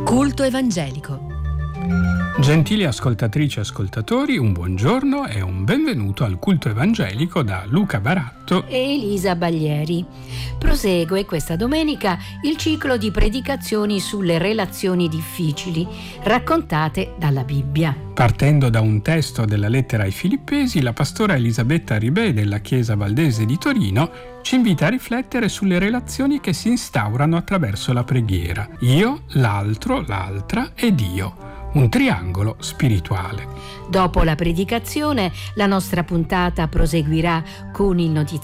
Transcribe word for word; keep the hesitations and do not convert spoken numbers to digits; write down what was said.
Culto evangelico. Gentili ascoltatrici e ascoltatori, un buongiorno e un benvenuto al Culto Evangelico da Luca Baratto e Elisa Baglieri. Prosegue questa domenica il ciclo di predicazioni sulle relazioni difficili, raccontate dalla Bibbia. Partendo da un testo della lettera ai Filippesi, la pastora Elisabetta Ribè della Chiesa Valdese di Torino ci invita a riflettere sulle relazioni che si instaurano attraverso la preghiera. Io, l'altro, l'altra e Dio. Un triangolo spirituale. Dopo la predicazione, la nostra puntata proseguirà con il notiziario